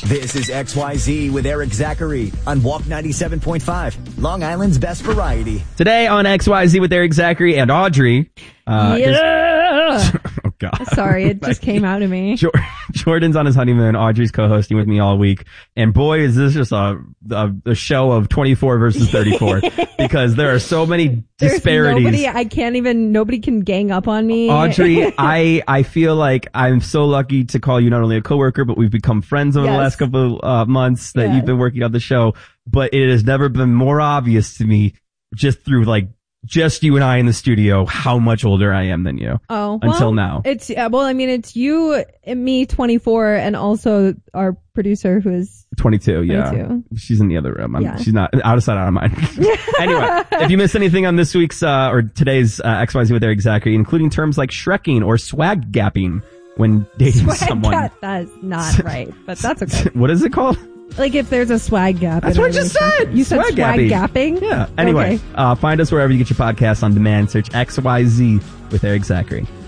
This is XYZ with Eric Zachary on Walk 97.5, Long Island's best variety. Today on XYZ with Eric Zachary and Audrey. Yeah. Oh, God. Sorry, it just came out of me. Jordan's on his honeymoon. Audrey's co-hosting with me all week. And boy, is this just a show of 24 versus 34. Because there are so many disparities. Nobody can gang up on me. Audrey, I feel like I'm so lucky to call you not only a coworker, but we've become friends over the last couple months that you've been working on the show. But it has never been more obvious to me just through just you and I in the studio, how much older I am than you. Until now. It's you and me, 24, and also our producer who is 22. Yeah. She's in the other room. She's not out of sight, out of mind. Anyway, if you missed anything on this week's, or today's, XYZ with Eric Zachary, including terms like shrekking or swag gapping when dating someone. That's not right, but that's okay. What is it called? Like if there's a swag gap. That's what I just said. You said swag gapping? Yeah. Anyway, find us wherever you get your podcasts on demand. Search XYZ with Eric Zachary.